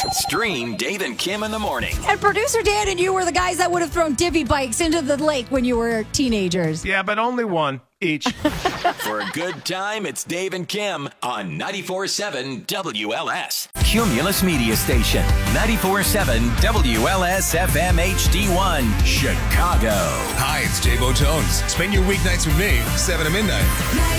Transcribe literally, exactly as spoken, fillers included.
Stream Dave and Kim in the morning. And producer Dan and you were the guys that would have thrown divvy bikes into the lake when you were teenagers. Yeah, but only one each. For a good time, it's Dave and Kim on ninety-four point seven W L S. Cumulus Media Station, ninety-four point seven W L S F M H D one, Chicago. Hi, it's J-Bo Tones. Spend your weeknights with me, seven to midnight.